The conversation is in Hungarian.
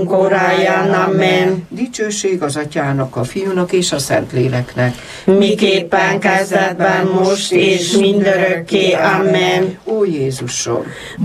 óráján. Amen. Dicsőség az Atyának, a Fiúnak és a Szentléleknek. Miképpen kezdetben, most és mindörökké. Amen. Ó Jézusom!